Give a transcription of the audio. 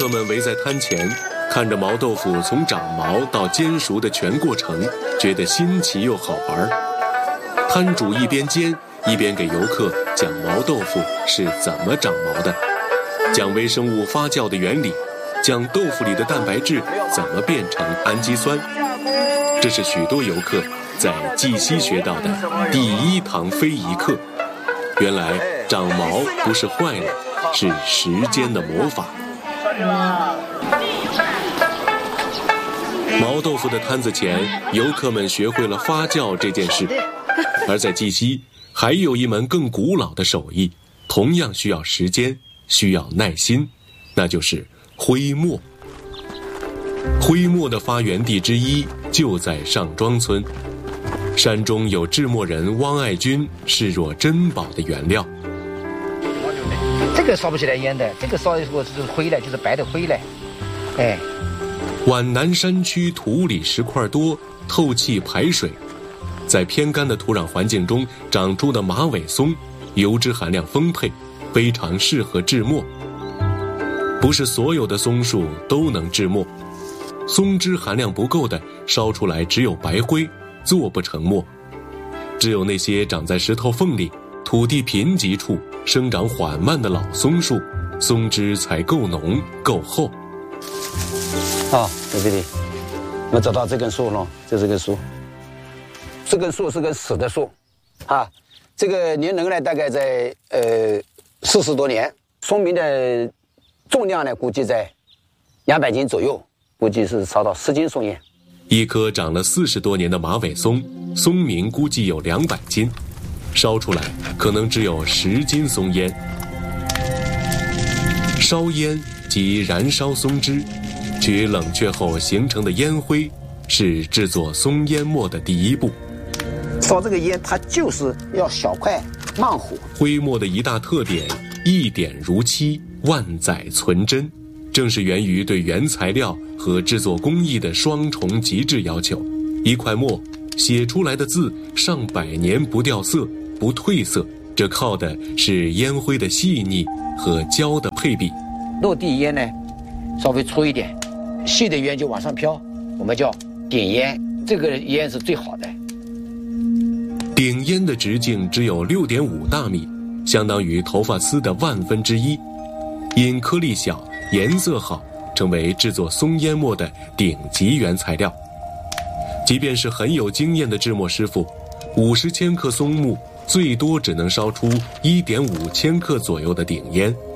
客们围在摊前，看着毛豆腐从长毛到煎熟的全过程，觉得新奇又好玩。摊主一边煎一边给游客讲毛豆腐是怎么长毛的，讲微生物发酵的原理，讲豆腐里的蛋白质怎么变成氨基酸。这是许多游客在绩溪学到的第一堂非遗课。原来长毛不是坏了，是时间的魔法。毛豆腐的摊子前，游客们学会了发酵这件事。而在绩溪，还有一门更古老的手艺，同样需要时间，需要耐心，那就是徽墨。徽墨的发源地之一就在上庄村，山中有制墨人汪爱军视若珍宝的原料。 这个烧不起来烟的，这个烧如果是灰来，就是白的灰来。哎， 皖南山区土里石块多，透气排水，在偏干的土壤环境中长出的马尾松，油脂含量丰沛，非常适合制墨。不是所有的松树都能制墨，松脂含量不够的，烧出来只有白灰，做不成墨。只有那些长在石头缝里、土地贫瘠处生长缓慢的老松树，松脂才够浓够厚。 在这里我们找到这根树了，这是根树，这根树是根死的树这个年龄呢大概在40多年，松明的重量呢估计在200斤左右，估计是烧到10斤松烟。 一棵长了40多年的马尾松，松明估计有200斤，烧出来可能只有10斤松烟。烧烟即燃烧松脂，取冷却后形成的烟灰，是制作松烟墨的第一步。 烧这个烟它就是要小块慢火。 徽墨的一大特点，一点如漆，万载存真，正是源于对原材料和制作工艺的双重极致要求。一块墨写出来的字上百年不掉色不褪色，这靠的是烟灰的细腻和胶的配比。 落地烟呢稍微粗一点，细的烟就往上飘，我们叫顶烟，这个烟是最好的。 顶烟的直径只有6.5大米，相当于头发丝的1/1000，因颗粒小颜色好，成为制作松烟墨的顶级原材料。即便是很有经验的制墨师傅，50千克松木最多只能烧出1.5千克左右的顶烟。